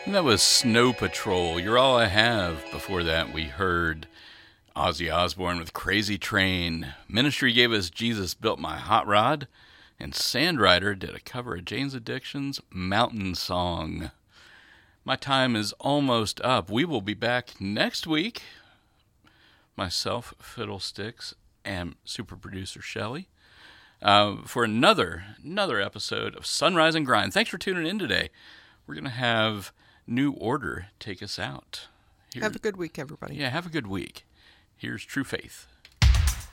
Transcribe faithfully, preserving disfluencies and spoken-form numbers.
And that was Snow Patrol. You're All I Have. Before that, we heard Ozzy Osbourne with Crazy Train. Ministry gave us Jesus Built My Hot Rod. And Sandrider did a cover of Jane's Addiction's Mountain Song. My time is almost up. We will be back next week. Myself, Fiddlesticks, and super producer Shelley. Uh, for another, another episode of Sunrise and Grind. Thanks for tuning in today. We're going to have New Order take us out. Here, have a good week, everybody. Yeah, have a good week. Here's True Faith.